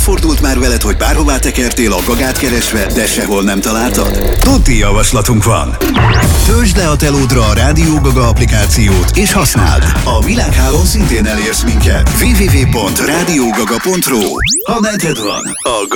Előfordult már veled, hogy bárhová tekertél a gagát keresve, de sehol nem találtad? Tuti javaslatunk van! Töltsd le a telódra a Rádió Gaga applikációt és használd! A világhálón szintén elérsz minket. www.radiogaga.ru. Ha neked van a